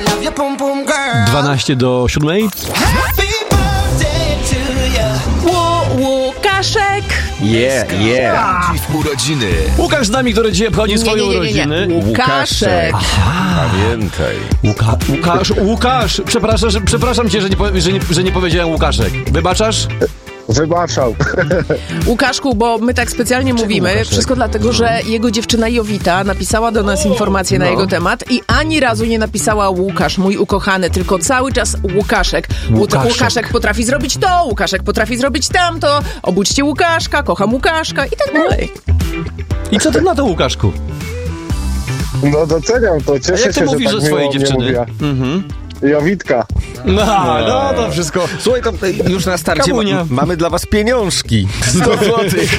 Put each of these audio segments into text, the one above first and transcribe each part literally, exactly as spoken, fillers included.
dwanaście do siódmej. Łukaszek! Yeah, yeah. Dziś urodziny. Łukasz z nami, który dzisiaj obchodzi swoje nie, nie, nie, nie. urodziny. Łukaszek. Pamiętaj. Łuka, Łukasz, Łukasz, przepraszam, że, przepraszam cię, że nie, powie- że, nie, że nie powiedziałem Łukaszek. Wybaczasz? Wybaczał. Łukaszku, bo my tak specjalnie mówimy, Łukaszek? wszystko dlatego, że jego dziewczyna Jowita napisała do nas informacje na jego temat i ani razu nie napisała Łukasz, mój ukochany, tylko cały czas Łukaszek. Łu- Łukaszek. Łukaszek potrafi zrobić to, Łukaszek potrafi zrobić tamto, obudźcie Łukaszka, kocham Łukaszka i tak dalej. I co ty na to, Łukaszku? No doceniam to, A cieszę jak ty się, mówisz że do tak swojej miło o mnie dziewczyny? mówiła. Mhm. Jowitka. No, no to wszystko. Słuchaj, to już na starcie Kamunia. ma, mamy dla was pieniążki. sto złotych.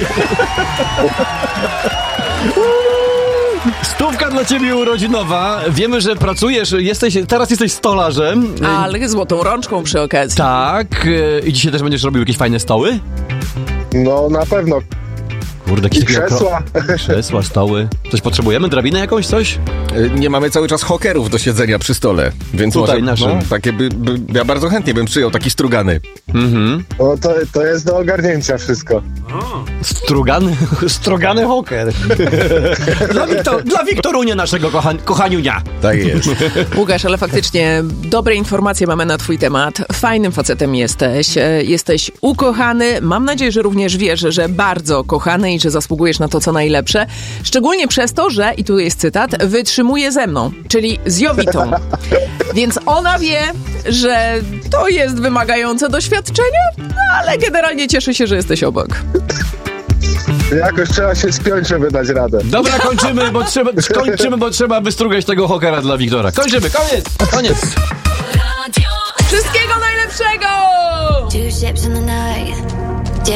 Stówka dla ciebie urodzinowa. Wiemy, że pracujesz, jesteś, teraz jesteś stolarzem. Ale złotą rączką przy okazji. Tak. e, I dzisiaj też będziesz robił jakieś fajne stoły? No na pewno. Kurde, jakieś I takie krzesła. okro- Krzesła, stoły. Coś potrzebujemy? Drabinę jakąś, coś? Nie mamy cały czas hokerów do siedzenia przy stole, więc Tutaj może, naszym. no, takie by, by, ja bardzo chętnie bym przyjął taki strugany. Mhm. No to, to jest do ogarnięcia wszystko. Strugany, strugany hoker. dla, Wiktor, dla Wiktorunia naszego kocha- kochaniunia. Tak jest. Łukasz, ale faktycznie dobre informacje mamy na twój temat. Fajnym facetem jesteś. e, Jesteś ukochany. Mam nadzieję, że również wiesz, że bardzo kochany i że zasługujesz na to, co najlepsze. Szczególnie przez to, że, i tu jest cytat, wytrzymuje ze mną, czyli z Jowitą. Więc ona wie, że to jest wymagające doświadczenie, no, ale generalnie cieszę się, że jesteś obok. Jakoś trzeba się spiąć, żeby dać radę. Dobra, kończymy, bo trzeba, kończymy, bo trzeba wystrugać tego hokera dla Wiktora. Kończymy, koniec, koniec. Wszystkiego najlepszego! Two ships in the night.